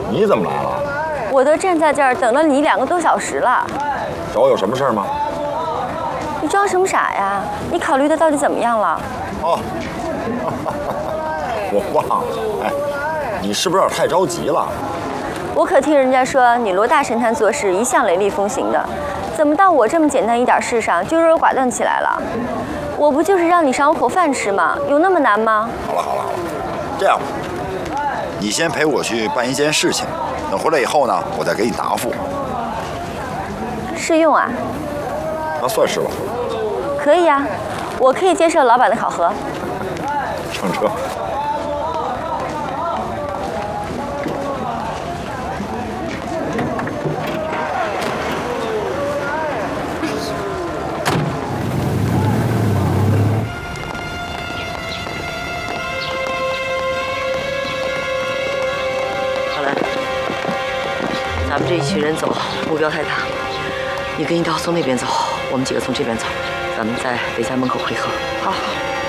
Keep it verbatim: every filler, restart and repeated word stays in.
你怎么来了？ 我都站在这儿等了你两个多小时了。 找我有什么事儿吗？ 你装什么傻呀？你考虑的到底怎么样了？ 哦，我忘了。哎，你是不是有点太着急了？ 我可听人家说你罗大神探做事一向雷厉风行的，怎么到我这么简单一点事上就优柔寡断起来了？我不就是让你赏我口饭吃吗？有那么难吗？ 好了好了好了，这样吧，你先陪我去办一件事情，等回来以后呢，我再给你答复。 试用啊？ 那算是吧。 可以啊，我可以接受老板的考核。 上车。 好了，咱们这一群人走，目标太大，你跟一刀从那边走，我们几个从这边走，咱们在北家门口汇合。 好好。